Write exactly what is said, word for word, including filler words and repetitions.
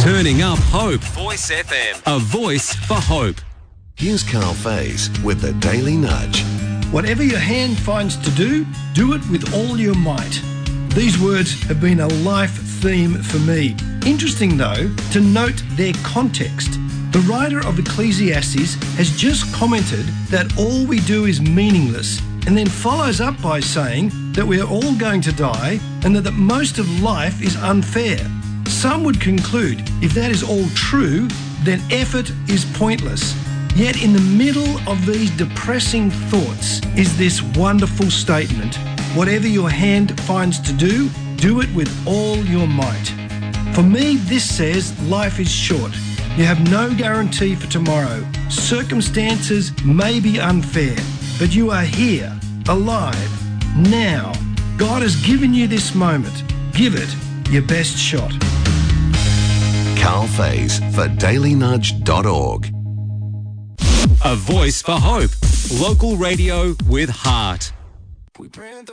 Turning up hope. Voice F M. A voice for hope. Here's Carl Faze with the Daily Nudge. Whatever your hand finds to do, do it with all your might. These words have been a life theme for me. Interesting, though, to note their context. The writer of Ecclesiastes has just commented that all we do is meaningless, and then follows up by saying that we are all going to die and that, that most of life is unfair. Some would conclude if that is all true, then effort is pointless. Yet in the middle of these depressing thoughts is this wonderful statement: whatever your hand finds to do, do it with all your might. For me, this says life is short. You have no guarantee for tomorrow. Circumstances may be unfair, but you are here, alive, now. God has given you this moment. Give it your best shot. Carl Faze for daily nudge dot org. A voice for hope. Local radio with heart.